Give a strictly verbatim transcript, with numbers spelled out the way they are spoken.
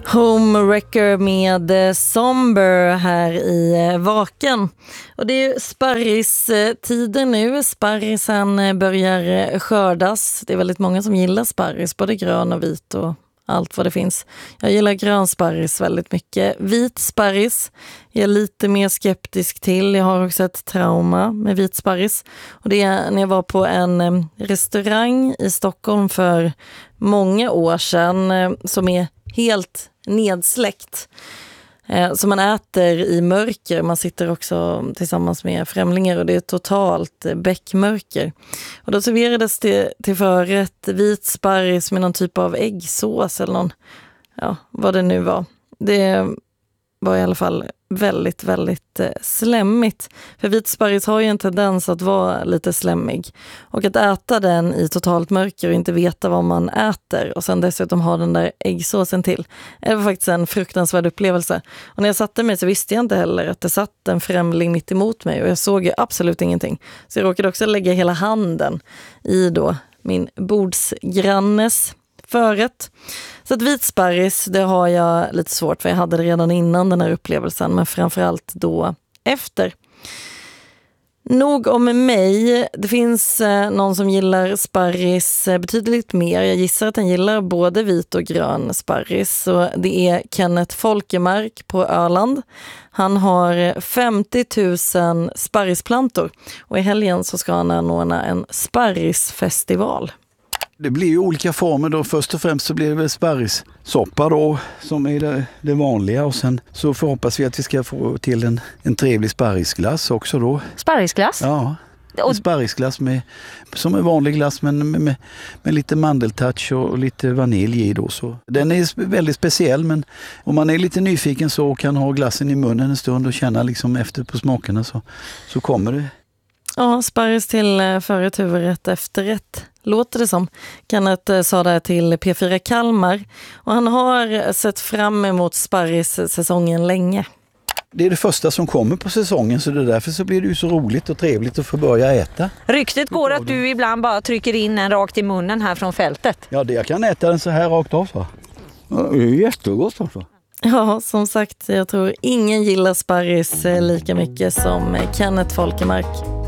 Homewrecker med Somber här i Vaken. Och det är ju sparristider nu. Sparrisen börjar skördas. Det är väldigt många som gillar sparris, både grön och vit och allt vad det finns. Jag gillar grön sparris väldigt mycket. Vit sparris är jag lite mer skeptisk till. Jag har också ett trauma med vit sparris. Och det är när jag var på en restaurang i Stockholm för många år sedan som är helt nedsläckt. Eh, så man äter i mörker. Man sitter också tillsammans med främlingar och det är totalt bäckmörker. Och då serverades det till förrätt vit sparris med någon typ av äggsås eller någon, ja, vad det nu var. Det var i alla fall väldigt, väldigt eh, slemmigt. För vit sparris har ju en tendens att vara lite slemmig. Och att äta den i totalt mörker och inte veta vad man äter och sen dessutom ha den där äggsåsen till. Det var faktiskt en fruktansvärd upplevelse. Och när jag satte mig så visste jag inte heller att det satt en främling mitt emot mig och jag såg ju absolut ingenting. Så jag råkade också lägga hela handen i då min bordsgrannes förrätt. Så att vit sparris, det har jag lite svårt för. Jag hade det redan innan den här upplevelsen, men framförallt då efter. Nog om mig. Det finns eh, någon som gillar sparris eh, betydligt mer. Jag gissar att han gillar både vit och grön sparris. Så det är Kenneth Folkemark på Öland. Han har femtio tusen sparrisplantor och i helgen så ska han anordna en sparrisfestival. Det blir ju olika former då. Först och främst så blir det väl sparrissoppa då som är det, det vanliga. Och sen så hoppas vi att vi ska få till en, en trevlig sparrisglass också då. Sparrisglass? Ja, en sparrisglass med, som är vanlig glass men med, med, med lite mandeltouch och lite vanilj i då. Så. Den är väldigt speciell, men om man är lite nyfiken så kan ha glassen i munnen en stund och känna liksom efter på smakerna så, så kommer det. Ja, sparris till förrätt, huvudrätt, efterrätt. Låter det som. Kenneth sa det till P fyra Kalmar. Och han har sett fram emot sparris-säsongen länge. Det är det första som kommer på säsongen, så det är därför så blir det ju så roligt och trevligt att få börja äta. Ryktet går att du ibland bara trycker in en rakt i munnen här från fältet. Ja, det, jag kan äta den så här rakt av. Så. Ja, det är jättegott alltså. Ja, som sagt, jag tror ingen gillar sparris lika mycket som Kenneth Folkemark.